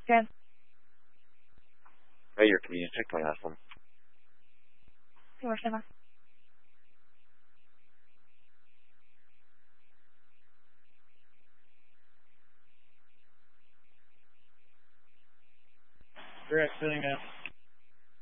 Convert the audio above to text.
Good. Hey, can you check my last one? Sí, Barcelona. Direct, filling out.